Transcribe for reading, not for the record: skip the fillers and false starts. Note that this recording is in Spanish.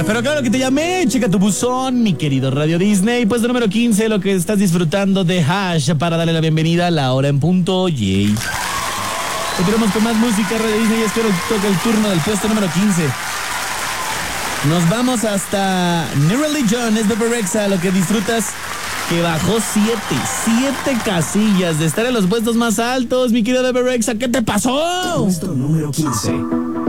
Pero claro que te llamé, checa tu buzón, mi querido Radio Disney. Puesto número 15, lo que estás disfrutando de Hash para darle la bienvenida a la hora en punto. Yay. Continuamos con más música, Radio Disney, y espero que toque el turno del puesto número 15. Nos vamos hasta New Religion, es Bebe Rexha, lo que disfrutas, que bajó 7 casillas de estar en los puestos más altos, mi querido Bebe Rexha. ¿Qué te pasó? Puesto número 15.